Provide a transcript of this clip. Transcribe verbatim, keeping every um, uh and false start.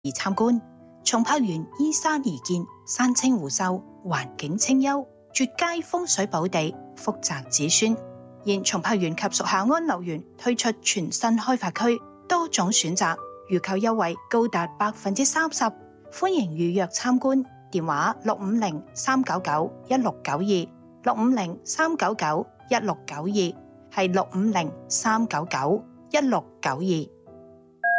而參觀。松柏園依山而建，山清湖秀，環境清幽，絕佳風水寶地，福澤子孫。現松柏園及屬下安樂園推出全新開發區，多種選擇，預購優惠高達百分之三十，歡迎預約參觀。電話六五零三九九一六九二，六五零三九九一六九二，係六五零三九九一六九二。